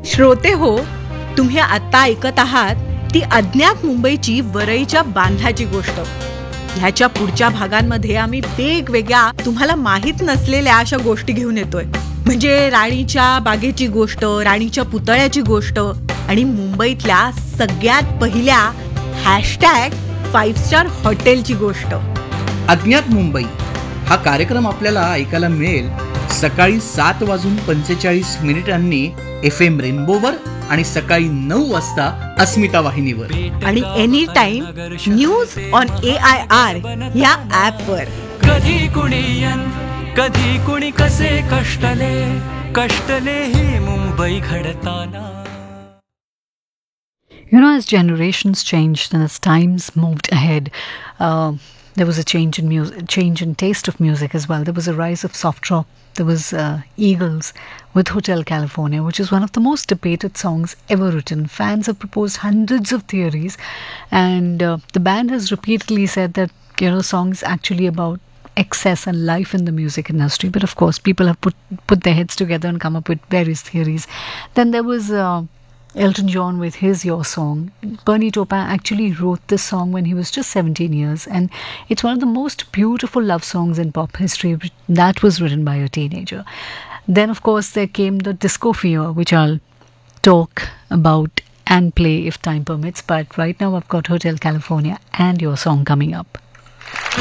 श्रोते हो, तुम्ही आता ऐकत आहात ती अज्ञात मुंबईची वरईच्या बांधाची गोष्ट. ह्याच्या पुढच्या भागांमध्ये आम्ही वेगवेगळ्या तुम्हाला माहित नसलेल्या अशा गोष्टी घेऊन येतोय. म्हणजे राणीच्या बागेची गोष्ट, राणीच्या पुतळ्याची गोष्ट आणि मुंबईतल्या सगळ्यात पहिल्या #5 स्टार हॉटेलची गोष्ट. अज्ञात मुंबई हा कार्यक्रम आपल्याला ऐकायला मिळेल सकाळी 7:45 FM रेनबोवर आणि सकाळी 9 वाजता अस्मिता वाहिनीवर आणि any time news on AIR ह्या ॲपवर. कधी कुणी कधी कुणी कसे कष्टले ही मुंबई घडताना. You know, as generations changed and as times moved ahead, there was a change in music, change in taste of music as well. There was a rise of soft rock. There was Eagles with Hotel California, which is one of the most debated songs ever written. Fans have proposed hundreds of theories, and the band has repeatedly said that, you know, the song is actually about excess and life in the music industry. But of course, people have put their heads together and come up with various theories. Then there was Elton John with his Your Song. Bernie Taupin actually wrote this song when he was just 17 years, and it's one of the most beautiful love songs in pop history that was written by a teenager. Then, of course, there came the disco fever, which I'll talk about and play if time permits. But right now, I've got Hotel California and Your Song coming up.